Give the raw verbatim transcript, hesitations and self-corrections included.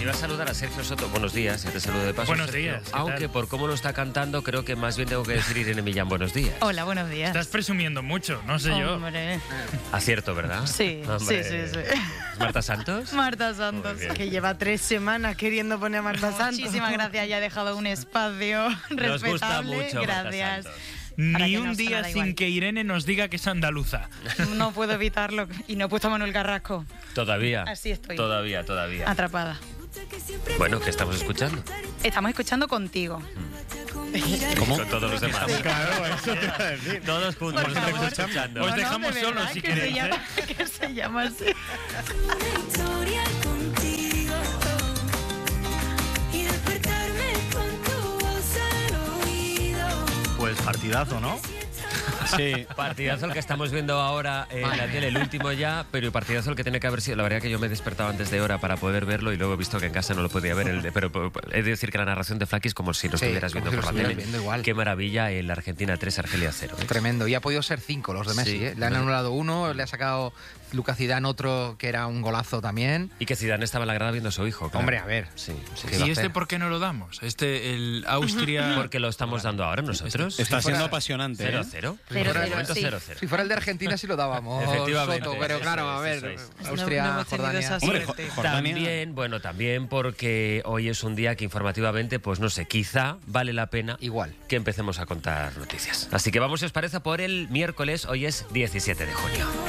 iba a saludar a Sergio Soto. Buenos días, ya te saludo de paso. Buenos Sergio. días. ¿qué Aunque tal? por cómo lo está cantando, creo que más bien tengo que decir Irene Millán, buenos días. Hola, buenos días. Estás presumiendo mucho, no sé yo. Hombre. Acierto, ¿verdad? Sí, Hombre. sí, sí, sí. ¿Es Marta Santos? Marta Santos. Muy bien. Que lleva tres semanas queriendo poner a Marta Santos. Muchísimas gracias, ya he dejado un espacio Nos gusta respetable. mucho Marta Gracias. Santos. Para Ni que un nos día salga sin igual. que Irene nos diga que es andaluza. No puedo evitarlo y no he puesto a Manuel Carrasco. Todavía. Así estoy. Todavía, todavía. Atrapada. Bueno, ¿qué estamos escuchando? Estamos escuchando Contigo. ¿Cómo? Con todos los demás. Claro, eso te iba a decir. Todos juntos Por estamos favor. escuchando. Os No, no, dejamos de solos verdad, si que queréis, Se llama, ¿eh? que se llama así. Una historia contigo y despertarme con tu voz al oído. Pues partidazo, ¿no? Sí. Partidazo el que estamos viendo ahora en la tele, el último ya, pero partidazo el que tiene que haber sido. La verdad que yo me he despertado antes de hora para poder verlo y luego he visto que en casa no lo podía ver. El de- pero, pero he de decir que la narración de Flaky es como si lo Sí, estuvieras como viendo si lo por la estuvieras tele. viendo igual. Qué maravilla el Argentina tres, Argelia cero. ¿eh? Tremendo. Y ha podido ser cinco los de Messi, Sí. ¿eh? Le han anulado uno, le ha sacado Lucas Zidane otro que era un golazo también. Y que Zidane estaba en la grada viendo a su hijo. claro. Hombre, a ver. Sí, sí. ¿Qué va ¿Y a este hacer? por qué no lo damos? Este, el Austria... Porque lo estamos dando ahora nosotros. Está Si fuera- siendo apasionante. cero ¿eh? cero. Cero, De cero, momento sí. cero cero. Si fuera el de Argentina sí lo dábamos, Efectivamente, Soto, pero eso claro, a es, ver, eso es. Austria, No- no hemos tenido Jordania. esa Hombre, suerte. Jo- Jordania. También, bueno, también porque hoy es un día que informativamente, pues no sé, quizá vale la pena Igual. que empecemos a contar noticias. Así que vamos, si os parece, por el miércoles, hoy es diecisiete de junio.